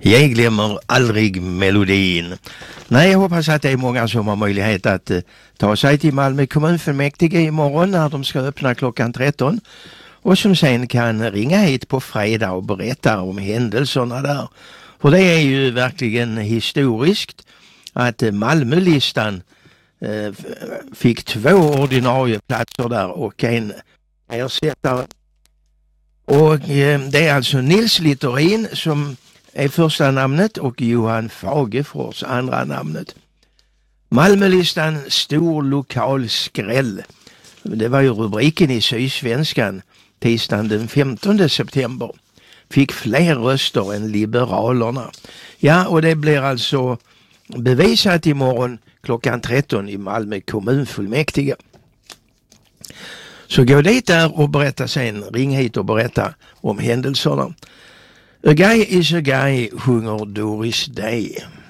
Jag glömmer aldrig melodin. Nej, jag hoppas att det är många som har möjlighet att ta sig till Malmö kommunfullmäktige imorgon när de ska öppna klockan 13. Och som sen kan ringa hit på fredag och berätta om händelserna där. För det är ju verkligen historiskt att Malmölistan fick 2 ordinarie platser där och en ersättare. Och det är alltså Nils Littorin som är första namnet och Johan Fagefors andra namnet. Malmölistan stor lokal skräll. Det var ju rubriken i Sydsvenskan tisdagen den 15 september. Fick fler röster än Liberalerna. Ja, och det blir alltså bevisat imorgon klockan 13 i Malmö kommunfullmäktige. Så gå dit där och berätta sen. Ring hit och berätta om händelserna. A guy is a guy, sjunger Doris Day.